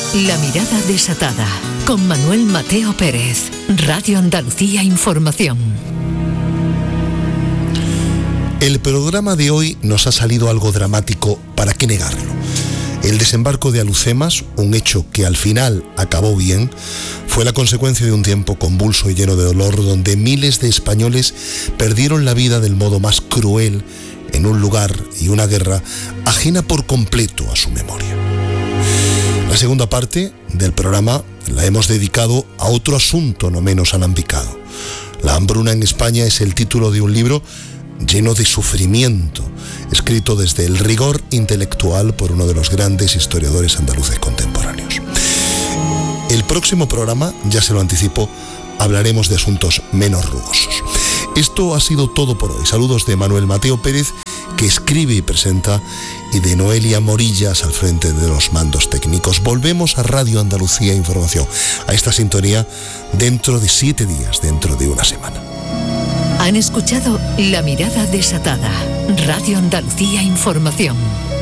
La mirada desatada, con Manuel Mateo Pérez, Radio Andalucía Información. El programa de hoy nos ha salido algo dramático, ¿para qué negarlo? El desembarco de Alhucemas, un hecho que al final acabó bien, fue la consecuencia de un tiempo convulso y lleno de dolor, donde miles de españoles perdieron la vida del modo más cruel en un lugar y una guerra ajena por completo a su memoria. La segunda parte del programa la hemos dedicado a otro asunto no menos alambicado. La hambruna en España es el título de un libro lleno de sufrimiento, escrito desde el rigor intelectual por uno de los grandes historiadores andaluces contemporáneos. El próximo programa, ya se lo anticipo, hablaremos de asuntos menos rugosos. Esto ha sido todo por hoy. Saludos de Manuel Mateo Pérez, que escribe y presenta, y de Noelia Morillas al frente de los mandos técnicos. Volvemos a Radio Andalucía Información, a esta sintonía, dentro de 7 días, dentro de una semana. Han escuchado La mirada desatada, Radio Andalucía Información.